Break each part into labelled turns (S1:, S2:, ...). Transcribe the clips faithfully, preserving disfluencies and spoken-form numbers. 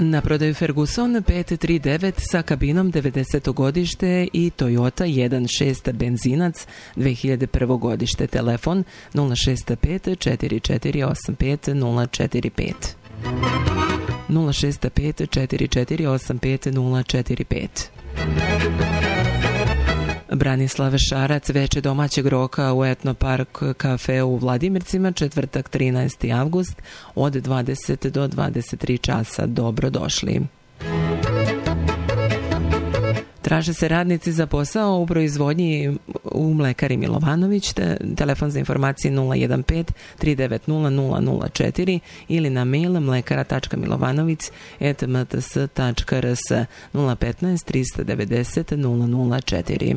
S1: Na prodaju Ferguson pet tri devet sa kabinom devedeseto godište i Toyota jedan šest benzinac dve hiljade prvo godište. Telefon nula šest pet četiri četiri osam pet nula četiri pet. nula šest pet četiri četiri osam pet nula četiri pet. Branislav Šarac, veče domaćeg roka u Etno Park kafe u Vladimircima, četvrtak trinaesti avgust od dvadeset do dvadeset tri časa. Dobro došli. Traže se radnici za posao u proizvodnji u mlekari Milovanović. Te, telefon za informacije nula jedan pet tri devet nula nula nula četiri ili na mail mlekara tačka milovanović et m t s tačka r s nula petnaest trista devedeset nula nula četiri.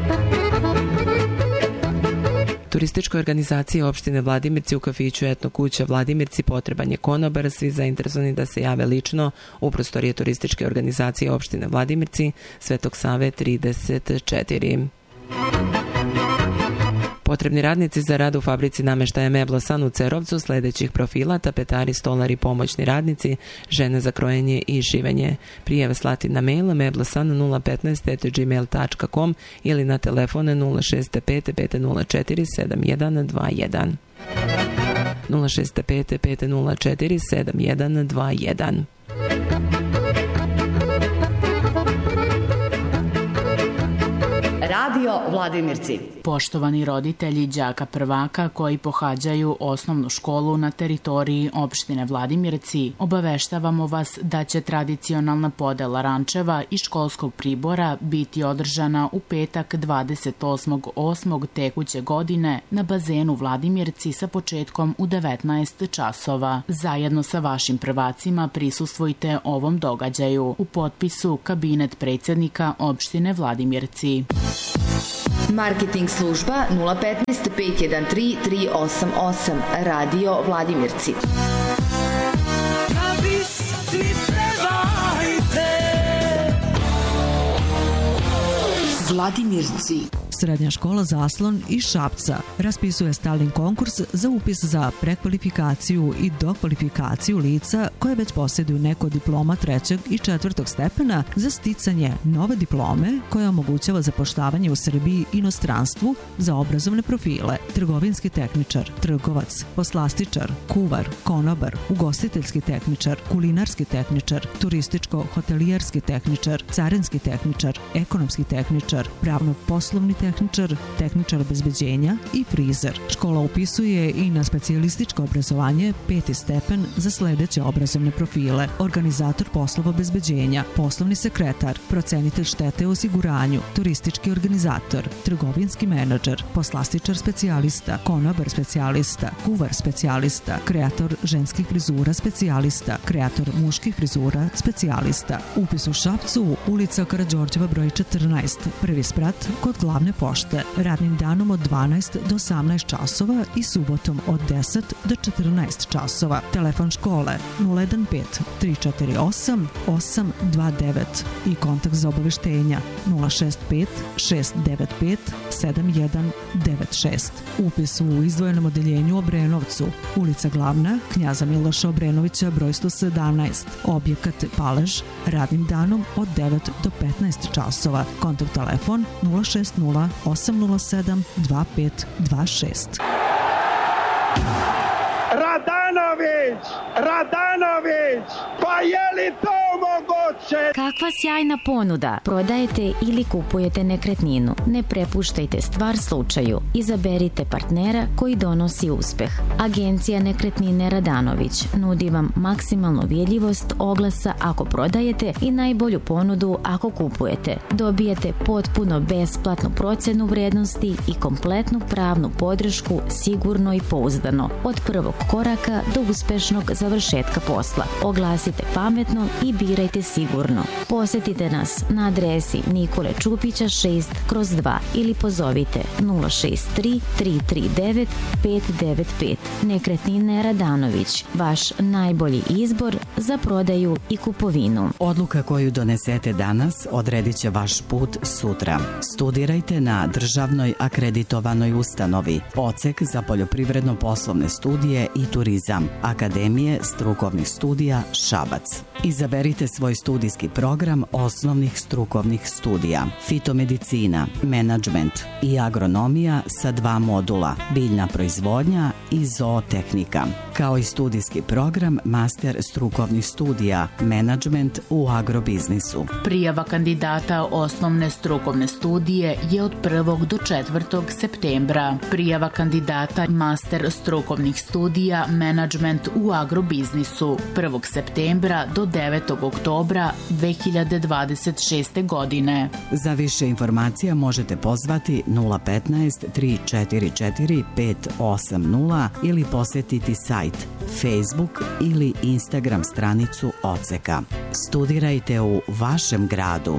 S1: Turističkoj organizaciji opštine Vladimirci u kafiću Etno kuća Vladimirci potreban je konobar. Svi zainteresovani da se jave lično u prostorije turističke organizacije opštine Vladimirci, Svetog Save trideset četiri. Potrebni radnici za rad u fabrici nameštaja Meblosan u Cerovcu sledećih profila: tapetari, stolari, pomoćni radnici, žene za krojenje i šivenje. Prijave slati na mail meblosan nula petnaest at gmail tačka com ili na telefone nula šest pet pet nula četiri sedam jedan dva jedan. nula šest pet pet nula četiri sedam jedan dva jedan.
S2: Radio Vladimirci.
S3: Poštovani roditelji đaka prvaka koji pohađaju osnovnu školu na teritoriji opštine Vladimirci, obaveštavamo vas da će tradicionalna podela rančeva i školskog pribora biti održana u petak dvadeset osmog osmog tekuće godine na bazenu Vladimirci sa početkom u devetnaest časova. Zajedno sa vašim prvacima prisustvujte ovom događaju. U potpisu kabinet predsjednika opštine Vladimirci.
S2: Marketing služba nula petnaest pet jedan tri tri osam osam. Radio Vladimirci.
S4: Vladimirci. Srednja škola Zaslon iz Šapca raspisuje stalni konkurs za upis za prekvalifikaciju i dokvalifikaciju lica koje već posjeduju neko diploma trećeg i četvrtog stepena za sticanje nove diplome koja omogućava zapošljavanje u Srbiji i inostranstvu za obrazovne profile: trgovinski tehničar, trgovac, poslastičar, kuvar, konobar, ugostiteljski tehničar, kulinarski tehničar, turističko-hotelijerski tehničar, carinski tehničar, ekonomski tehničar, pravno-poslovni tehničar, tehničar obezbeđenja i frizer. Škola upisuje i na specijalističko obrazovanje peti stepen za sledeće obrazovne profile: organizator poslova obezbeđenja, poslovni sekretar, procenitelj štete u osiguranju, turistički organizator, trgovinski menadžer, poslastičar specijalista, konobar specijalista, kuvar specijalista, kreator ženskih frizura specijalista, kreator muških frizura specijalista. Upis u Šapcu, ulica Karađorđeva broj četrnaest, prvi sprat kod glavne pošte, radnim danom od dvanaest do osamnaest časova i subotom od deset do četrnaest časova. Telefon škole nula jedan pet tri četiri osam osam dva devet i kontakt za obaveštenja nula šest pet šest devet pet sedam jedan devet šest. Upis u izdvojenom odeljenju u Obrenovcu, ulica Glavna, Knjaza Miloša Obrenovića broj sto sedamnaest, objekat Palež, radnim danom od devet do petnaest časova. Kontakt telefon nula šest nula osam nula sedam dva pet dva šest.
S5: Radanović! Radanović! Pa je li to moguće?
S6: Kakva sjajna ponuda! Prodajete ili kupujete nekretninu. Ne prepuštajte stvar slučaju. Izaberite partnera koji donosi uspeh. Agencija Nekretnine Radanović nudi vam maksimalnu vidljivost oglasa ako prodajete i najbolju ponudu ako kupujete. Dobijete potpuno besplatnu procenu vrednosti i kompletnu pravnu podršku sigurno i pouzdano. Od prvog koraka do uspešnog završetka posla. Oglasite pametno i birajte sigurno. Posetite nas na adresi Nikole Čupića šest kroz dva ili pozovite nula šest tri tri tri devet pet devet pet. Nekretnine Radanović, vaš najbolji izbor za prodaju i kupovinu.
S7: Odluka koju donesete danas odredit će vaš put sutra. Studirajte na državnoj akreditovanoj ustanovi, odsek za poljoprivredno-poslovne studije i turizam, Akademije strukovnih studija Šabac. Izaberite svoj studijski program osnovnih strukovnih studija, fitomedicina, menadžment i agronomija sa dva modula, biljna proizvodnja i zootehnika, kao i studijski program master strukovnih studija, menadžment u agrobiznisu.
S3: Prijava kandidata osnovne strukovne studije je od prvog do četvrtog septembra. Prijava kandidata master strukovnih studija, menadžment u agrobiznisu prvog septembra do devetog oktobra dve hiljade dvadeset šeste. godine.
S7: Za više informacija možete pozvati nula petnaest tri četiri četiri pet osam nula ili posetiti sajt, Facebook ili Instagram stranicu odseka. Studirajte u vašem gradu.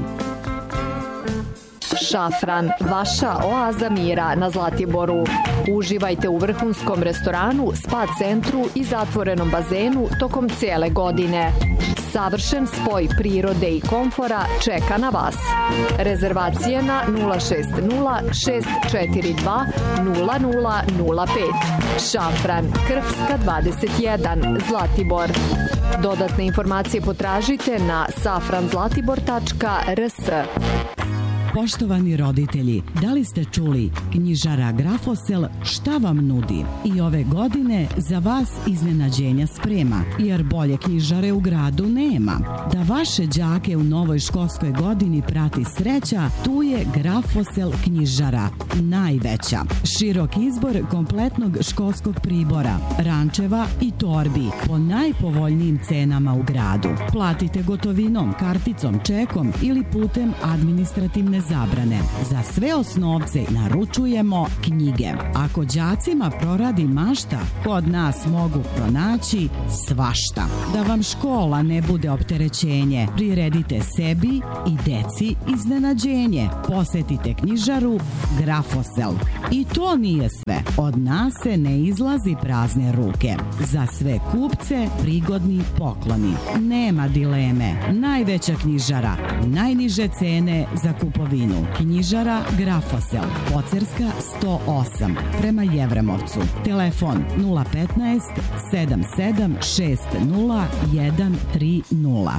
S8: Šafran, vaša oaza mira na Zlatiboru. Uživajte u vrhunskom restoranu, spa centru i zatvorenom bazenu tokom cijele godine. Savršen spoj prirode i komfora čeka na vas. Rezervacije na nula šest nula šest četiri dva nula nula nula pet. Šafran, Krpska dvadeset jedan, Zlatibor. Dodatne informacije potražite na safran zlatibor tačka r s.
S9: Poštovani roditelji, da li ste čuli, knjižara Grafosel šta vam nudi? I ove godine za vas iznenađenja sprema, jer bolje knjižare u gradu nema. Da vaše đake u novoj školskoj godini prati sreća, tu je Grafosel knjižara, najveća. Širok izbor kompletnog školskog pribora, rančeva i torbi po najpovoljnijim cenama u gradu. Platite gotovinom, karticom, čekom ili putem administrativne zabrane. Za sve osnovce naručujemo knjige. Ako đacima proradi mašta, kod nas mogu pronaći svašta. Da vam škola ne bude opterećenje, priredite sebi i deci iznenađenje. Posetite knjižaru Grafosel. I to nije sve. Od nas se ne izlazi prazne ruke. Za sve kupce prigodni pokloni. Nema dileme. Najveća knjižara, najniže cene za kupovinu. Knjižara Grafosel, Pocerska sto osam, prema Jevremovcu. Telefon nula petnaest sedam sedam šest nula jedan tri nula.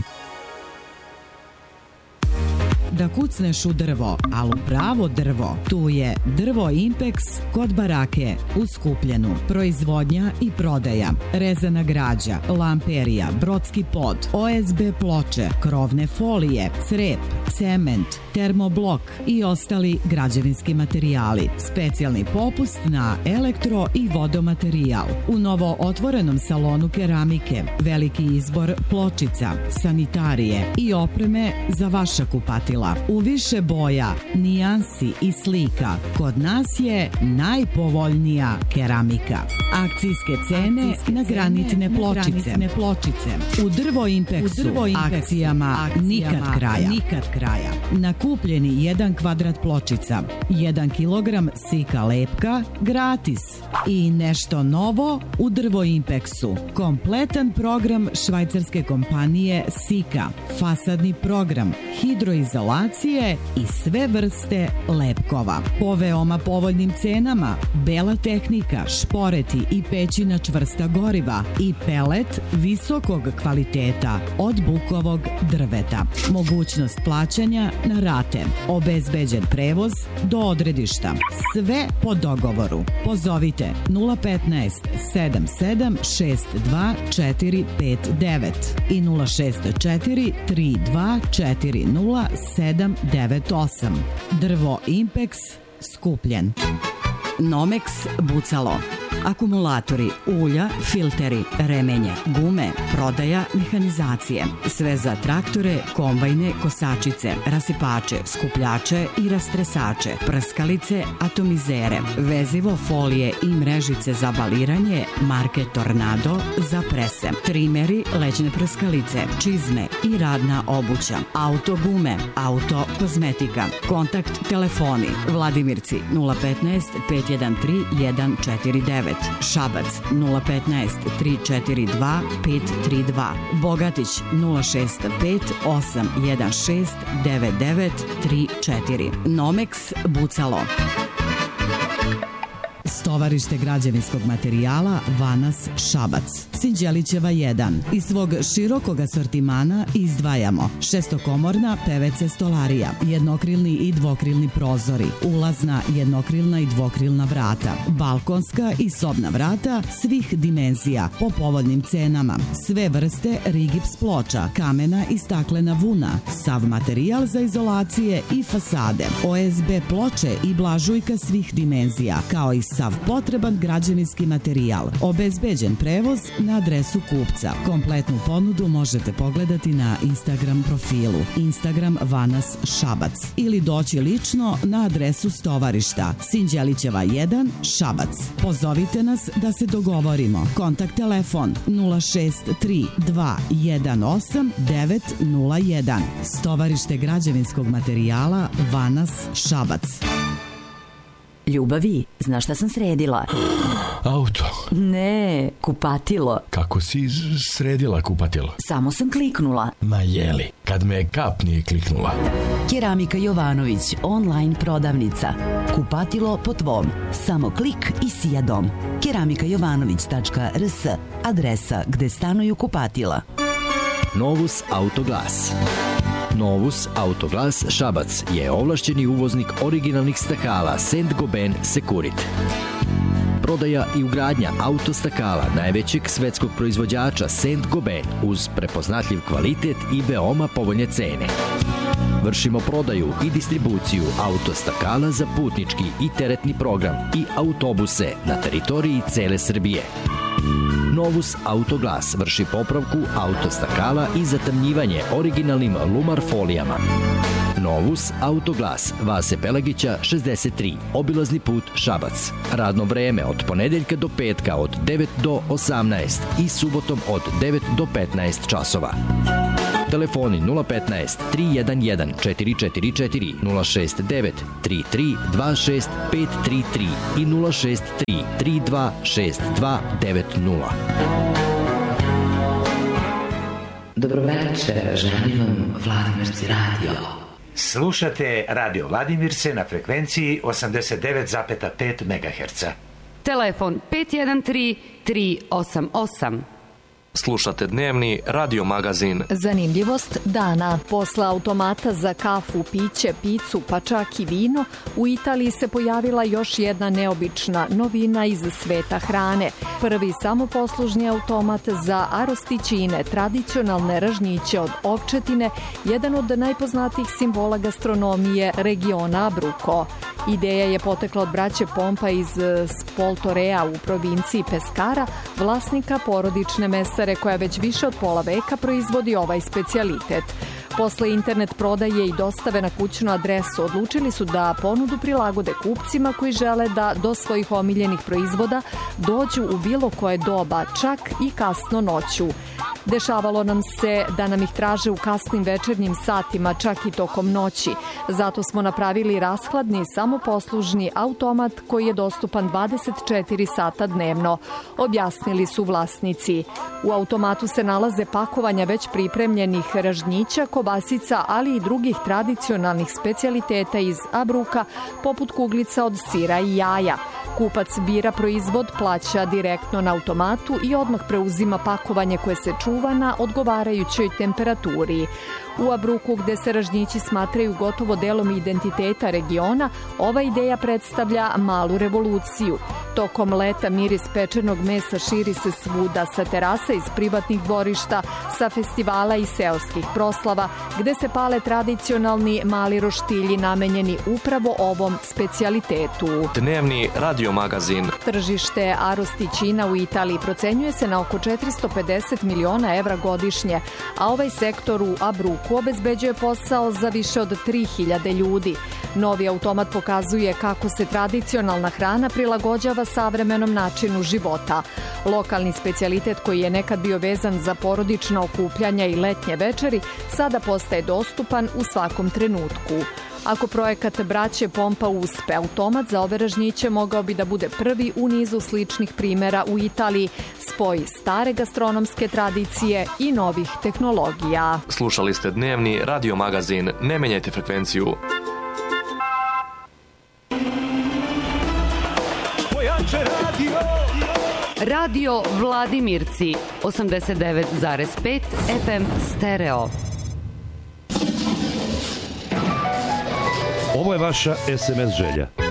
S9: Da kucneš u drvo, ali u pravo drvo, tu je Drvo Impex kod barake u Skupljenu. Proizvodnja i prodaja, rezana građa, lamperija, brodski pod, O S B ploče, krovne folije, crep, cement, termoblok i ostali građevinski materijali. Specijalni popust na elektro i vodomaterijal. U novo otvorenom salonu keramike, veliki izbor pločica, sanitarije i opreme za vaša kupatila. U više boja, nijansi i slika, kod nas je najpovoljnija keramika. Akcijske cene Akcijske na granitne pločice. Na pločice. U Drvo Impexu, Drvo Impexu akcijama, akcijama nikad kraja. Nikad kraja. Na kupljeni jedan kvadrat pločica, jedan kilogram sika lepka, gratis. I nešto novo u Drvo Impexu. Kompletan program švajcarske kompanije Sika, fasadni program, hidroizolacije i sve vrste lepkova. Po veoma povoljnim cenama, bela tehnika, šporeti i pećina čvrsta goriva i pelet visokog kvaliteta od bukovog drveta. Mogućnost plaćanja na rate. Obezbeđen prevoz do odredišta. Sve po dogovoru. Pozovite nula petnaest sedam sedam šest dva četiri pet devet i nula šest četiri tri dva četiri nula sedam devet osam. Drvo Impex, Skupljen. Nomex Bucalo.
S7: akumulatori, ulja, filteri, remenje, gume, prodaja, mehanizacije. Sve za traktore, kombajne, kosačice, rasipače, skupljače i rastresače, prskalice, atomizere, vezivo, folije i mrežice za baliranje, marke Tornado za prese, trimeri, lećne prskalice, čizme i radna obuća, auto gume, auto kozmetika, kontakt telefoni, Vladimirci nula petnaest pet jedan tri jedan četiri devet, Šabac nula petnaest tri četiri dva pet tri dva, Bogatić nula šest pet osam jedan šest devet devet tri četiri, Nomex Bucalo.
S9: Stovarište građevinskog materijala Vanas Šabac, Sinđelićeva jedan. Iz svog širokog asortimana izdvajamo šestokomorna P V C stolarija, jednokrilni i dvokrilni prozori, ulazna jednokrilna i dvokrilna vrata, balkonska i sobna vrata svih dimenzija po povoljnim cenama, sve vrste rigips ploča, kamena i staklena vuna, sav materijal za izolacije i fasade, O S B ploče i blažujka svih dimenzija, kao i sav potreban građevinski materijal. Obezbeđen prevoz na adresu kupca. Kompletnu ponudu možete pogledati na Instagram profilu Instagram Vanas Šabac ili doći lično na adresu stovarišta Sinđelićeva jedan Šabac. Pozovite nas da se dogovorimo. Kontakt telefon nula šest tri dva jedan osam devet nula jedan. Stovarište građevinskog materijala Vanas Šabac.
S10: Ljubavi, znaš šta sam sredila?
S11: Auto.
S10: Ne, kupatilo.
S11: Kako si sredila kupatilo?
S10: Samo sam kliknula.
S11: Ma jeli, kad me kap nije kliknula.
S10: Keramika Jovanović, online prodavnica. Kupatilo po tvom. Samo klik i sija dom. keramika jovanović tačka r s, adresa gde stanuju kupatila.
S12: Novus Autoglas. Novus Autoglas Šabac je ovlašćeni uvoznik originalnih stakala Saint-Gobain Securit. Prodaja i ugradnja autostakala najvećeg svetskog proizvođača Saint-Gobain uz prepoznatljiv kvalitet i veoma povoljne cene. Vršimo prodaju i distribuciju autostakala za putnički i teretni program i autobuse na teritoriji cele Srbije. Novus Autoglas vrši popravku autostakala i zatamnjivanje originalnim Lumar folijama. Novus Autoglas, Vase Pelagića šezdeset tri, obilazni put Šabac. Radno vreme od ponedeljka do petka od devet do osamnaest i subotom od devet do petnaest časova. Telefoni nula petnaest tri jedan jedan četiri četiri četiri, nula šest devet tri tri dva šest pet tri tri i nula šest tri tri dva šest dva devet nula.
S13: Dobroveče, želim vam Vladimirci radio.
S14: Slušate Radio Vladimirce na frekvenciji osamdeset devet zarez pet megaherca.
S15: Telefon pet jedan tri tri osam osam.
S16: Slušate dnevni radio magazin.
S8: Zanimljivost dana. Posle automata za kafu, piće, picu, pa čak i vino, u Italiji se pojavila još jedna neobična novina iz sveta hrane. Prvi samoposlužni automat za arostićine, tradicionalne ražnjiće od ovčetine, jedan od najpoznatijih simbola gastronomije regiona Abruzzo. Ideja je potekla od braće Pompa iz Spoltorea u provinciji Pescara, vlasnika porodične mesare koja već više od pola veka proizvodi ovaj specijalitet. Posle internet prodaje i dostave na kućnu adresu odlučili su da ponudu prilagode kupcima koji žele da do svojih omiljenih proizvoda dođu u bilo koje doba, čak i kasno noću. Dešavalo nam se da nam ih traže u kasnim večernjim satima, čak i tokom noći. Zato smo napravili rashladni samoposlužni automat koji je dostupan dvadeset četiri sata dnevno, objasnili su vlasnici. U automatu se nalaze pakovanja već pripremljenih ražnjića, kobasica, ali i drugih tradicionalnih specijaliteta iz Abruka, poput kuglica od sira i jaja. Kupac bira proizvod, plaća direktno na automatu i odmah preuzima pakovanje koje se čuva na odgovarajućoj temperaturi. U Abruku, gde se ražnjići smatraju gotovo delom identiteta regiona, ova ideja predstavlja malu revoluciju. Tokom leta miris pečenog mesa širi se svuda, sa terasa iz privatnih dvorišta, sa festivala i seoskih proslava, gde se pale tradicionalni mali roštilji namenjeni upravo ovom specijalitetu.
S16: Dnevni radiomagazin.
S8: Tržište arostićina u Italiji procenjuje se na oko četiristo pedeset miliona evra godišnje, a ovaj sektor u Abruku obezbeđuje posao za više od tri hiljade ljudi. Novi automat pokazuje kako se tradicionalna hrana prilagođava savremenom načinu života. Lokalni specijalitet koji je nekad bio vezan za porodična okupljanja i letnje večeri, sada postaje dostupan u svakom trenutku. Ako projekat braće Pompa uspe, automat za ove ražnjiće mogao bi da bude prvi u nizu sličnih primera u Italiji, spoj stare gastronomske tradicije i novih tehnologija.
S16: Slušali ste dnevni radiomagazin. Ne menjajte frekvenciju.
S15: Radio Vladimirci osamdeset devet zarez pet F M stereo.
S17: Ovo je vaša S M S želja.